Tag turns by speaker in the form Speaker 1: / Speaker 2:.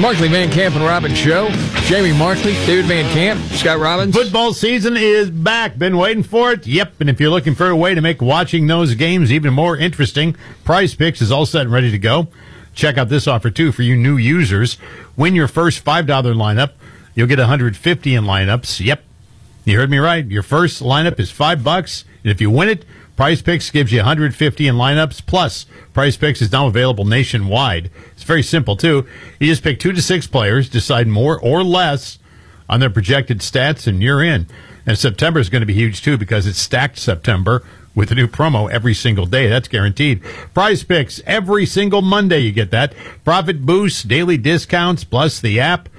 Speaker 1: Markley, Van Camp, and Robbins Show. Jamie Markley, David Van Camp, Scott Robbins.
Speaker 2: Football season is back. Been waiting for it? Yep. And if you're looking for a way to make watching those games even more interesting, Prize Picks is all set and ready to go. Check out this offer, too, for you new users. Win your first $5 lineup. You'll get $150 in lineups. Yep. You heard me right. Your first lineup is $5. And if you win it, Prize Picks gives you $150 in lineups. Plus, Prize Picks is now available nationwide. It's very simple, too. You just pick 2 to 6 players, decide more or less on their projected stats, and you're in. And September is going to be huge, too, because it's stacked September with a new promo every single day. That's guaranteed. Prize Picks, every single Monday you get that. Profit boosts, daily discounts, plus the app.